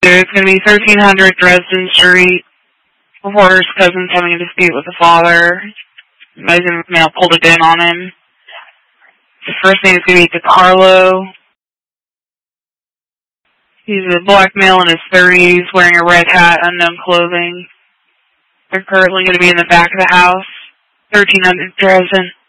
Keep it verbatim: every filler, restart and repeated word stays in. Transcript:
It's going to be thirteen hundred Dresden Street. Reporter's cousin's having a dispute with the father. Mosey McNeil pulled a gun on him. The first name is going to be DeCarlo. He's a black male in his thirties, wearing a red hat, unknown clothing. They're currently going to be in the back of the house. thirteen hundred Dresden.